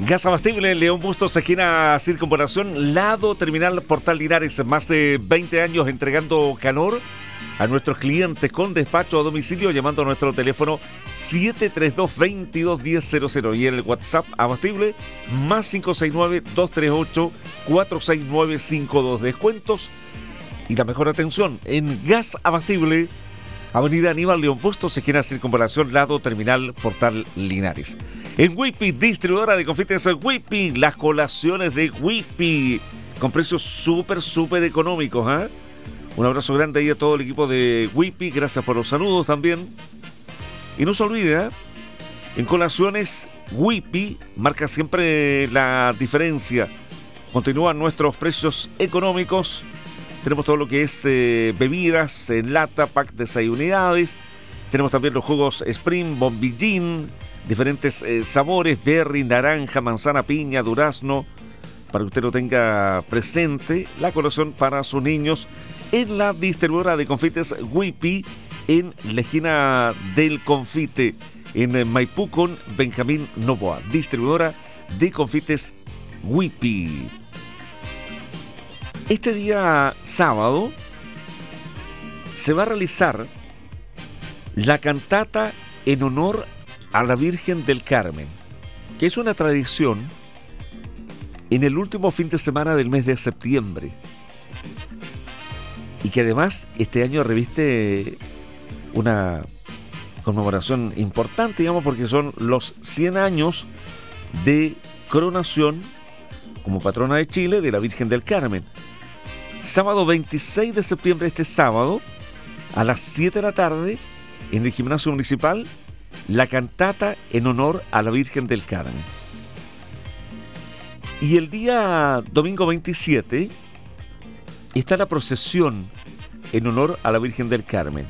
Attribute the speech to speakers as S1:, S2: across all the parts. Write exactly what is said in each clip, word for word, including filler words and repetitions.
S1: Gas abastible, León Bustos, esquina Circunvalación, lado terminal Portal Linares. Más de veinte años entregando calor a nuestros clientes con despacho a domicilio, llamando a nuestro teléfono siete tres dos, veintidós diez cero cero y el WhatsApp abastible más cinco seis nueve, dos tres ocho, cuatro seis nueve cinco dos. Descuentos y la mejor atención en Gas Abastible, Avenida Aníbal León Bustos, esquina Circunvalación, lado terminal Portal Linares. En Whippy, distribuidora de confites Whippy, las colaciones de Whippy con precios súper, súper económicos, ¿eh? Un abrazo grande ahí a todo el equipo de Whippy, gracias por los saludos también. Y no se olvide, ¿eh? En colaciones Whippy marca siempre la diferencia. Continúan nuestros precios económicos. Tenemos todo lo que es eh, bebidas en lata, pack de seis unidades. Tenemos también los jugos Spring, Bombillín, diferentes eh, sabores, berry, naranja, manzana, piña, durazno, para que usted lo tenga presente. La colación para sus niños en la distribuidora de confites Whippy, en la esquina del Confite, en Maipú con Benjamín Novoa. Distribuidora de confites Whippy. Este día sábado se va a realizar la cantata en honor a la Virgen del Carmen, que es una tradición en el último fin de semana del mes de septiembre y que además este año reviste una conmemoración importante, digamos, porque son los cien años de coronación como patrona de Chile de la Virgen del Carmen. Sábado veintiséis de septiembre, este sábado, a las siete de la tarde, en el gimnasio municipal, la cantata en honor a la Virgen del Carmen. Y el día domingo veintisiete está la procesión en honor a la Virgen del Carmen.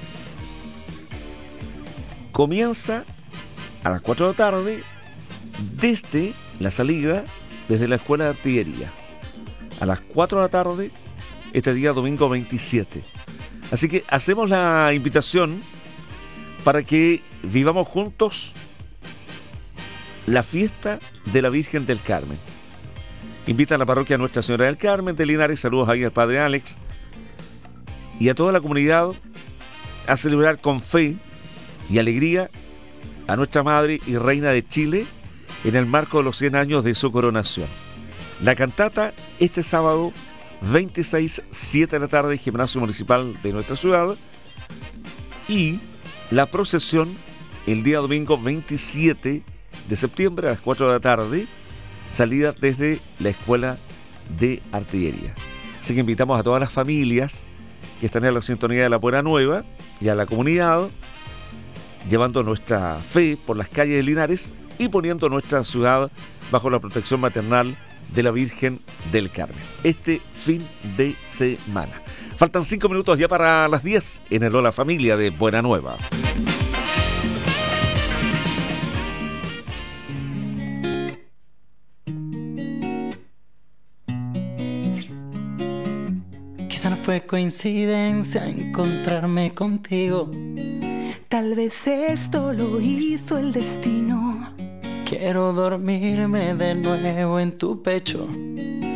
S1: Comienza a las cuatro de la tarde desde la salida, desde la Escuela de Artillería. A las cuatro de la tarde, este día domingo veintisiete. Así que hacemos la invitación para que vivamos juntos la fiesta de la Virgen del Carmen. Invita a la parroquia Nuestra Señora del Carmen de Linares, saludos ahí al Padre Alex, y a toda la comunidad a celebrar con fe y alegría a nuestra Madre y Reina de Chile en el marco de los cien años de su coronación. La cantata este sábado veintiséis, siete de la tarde, gimnasio municipal de nuestra ciudad, y la procesión el día domingo veintisiete de septiembre a las cuatro de la tarde, salida desde la Escuela de Artillería. Así que invitamos a todas las familias que están en la sintonía de La Buena Nueva y a la comunidad, llevando nuestra fe por las calles de Linares y poniendo nuestra ciudad bajo la protección maternal de la Virgen del Carmen este fin de semana. Faltan cinco minutos ya para las diez en el Hola Familia de Buena Nueva.
S2: Quizá no fue coincidencia encontrarme contigo. Tal vez esto lo hizo el destino. Quiero dormirme de nuevo en tu pecho,